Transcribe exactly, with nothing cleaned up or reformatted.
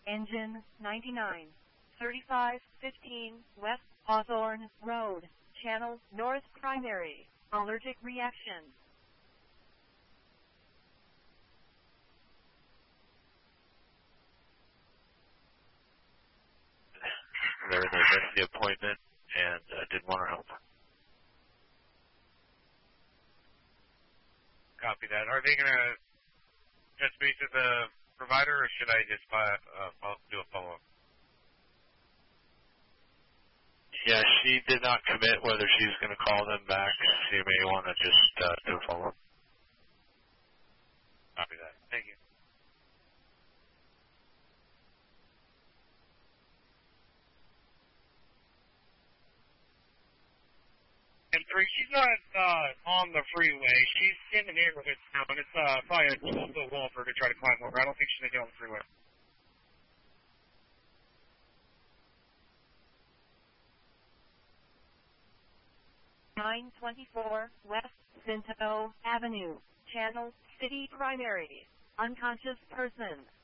Engine ninety-nine, thirty-five fifteen West Hawthorne Road, Channel North Primary, allergic reaction. They missed the appointment and uh, didn't want her help. Copy that. Are they going to touch base with the provider, or should I just uh, uh, do a follow-up? Yeah, she did not commit whether she's going to call them back. She may want to just uh, do a follow-up. Copy that. Thank you. And three, she's not uh, on the freeway. She's in the neighborhood now, and it's uh, probably a twelve-foot wall for her to try to climb over. I don't think she's going to get on the freeway. nine twenty-four West Cinto Avenue, Channel City Primary, unconscious person.